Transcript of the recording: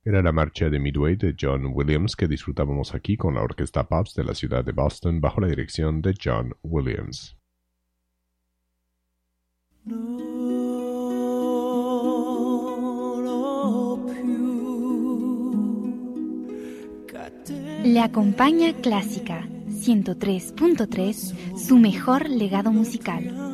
Era la marcha de Midway de John Williams que disfrutábamos aquí con la Orquesta Pops de la ciudad de Boston bajo la dirección de John Williams. Le acompaña Clásica 103.3, su mejor legado musical.